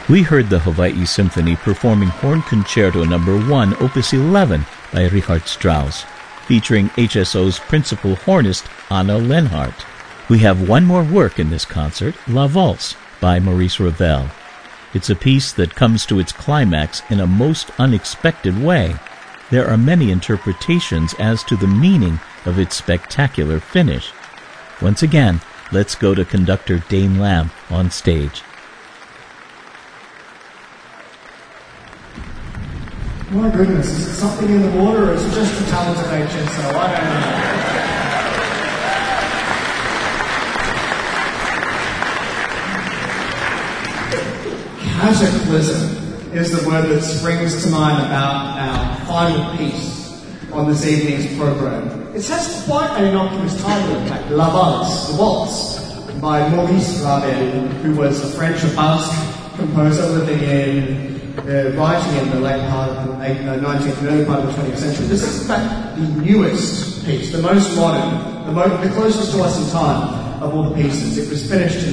We heard the Hawaii Symphony performing Horn Concerto No. 1, Opus 11 by Richard Strauss, featuring HSO's principal hornist, Anna Lenhardt. We have one more work in this concert, La Valse by Maurice Ravel. It's a piece that comes to its climax in a most unexpected way. There are many interpretations as to the meaning of its spectacular finish. Once again, let's go to conductor Dane Lamb on stage. My goodness, is it something in the water or is it just the talent of HSO? I don't know. Cataclysm is the word that springs to mind about our final piece on this evening's program. It has quite an innocuous title, in fact, La Valse, the Waltz, by Maurice Ravel, who was a French or Basque composer living in writing in the late part of the 19th and early part of the 20th century. This is, in fact, the newest piece, the most modern, the closest to us in time of all the pieces. It was finished in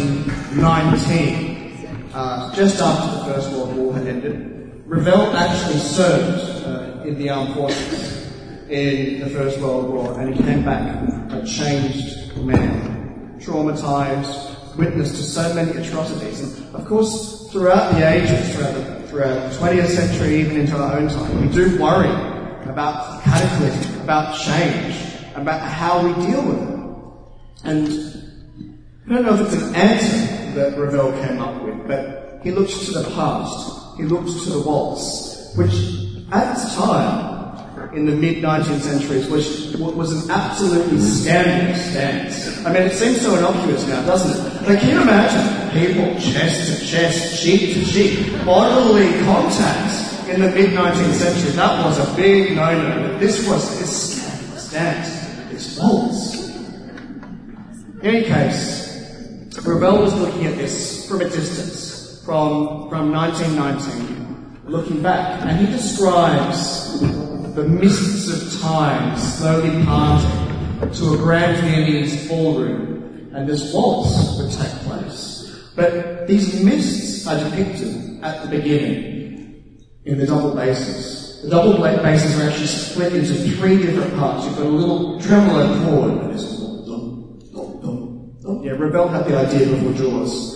1919, just after the First World War had ended. Ravel actually served in the armed forces in the First World War, and he came back a changed man, traumatized, witness to so many atrocities. And, of course, throughout the ages, throughout the 20th century, even into our own time, we do worry about cataclysm, about change, about how we deal with it. And I don't know if it's an answer that Ravel came up with, but he looks to the past. He looks to the waltz, which at its time, in the mid-19th centuries, was an absolutely scandalous dance. I mean, it seems so innocuous now, doesn't it? Like, can you imagine people chest to chest, cheek to cheek, bodily contact in the mid-19th century? That was a big no-no. This was this scandalous dance, this waltz. In any case, Ravel was looking at this from a distance, from 1919, looking back, and he describes the mists of time slowly parting to a grand Viennese ballroom, and this waltz would take place. But these mists are depicted at the beginning in the double basses. The double basses are actually split into three different parts. You've got a little tremolo chord, and it's dum, dum, dum, dum. Yeah, Ravel had the idea before Jaws.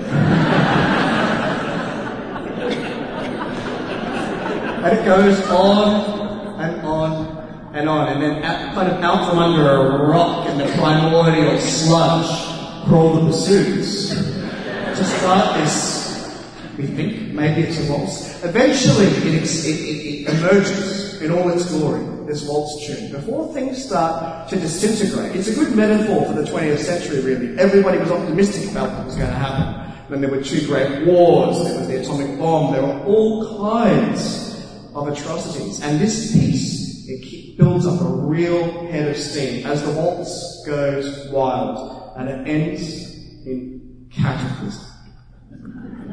And it goes on and on and on, and then kind of out from under a rock in the primordial sludge crawl the bassoons. To start this, we think maybe it's a waltz. Eventually it emerges in all its glory, this waltz tune. Before things start to disintegrate, it's a good metaphor for the 20th century, really. Everybody was optimistic about what was going to happen. Then there were two great wars, there was the atomic bomb, there were all kinds of atrocities. And this piece, it builds up a real head of steam as the waltz goes wild, and it ends in cataclysm.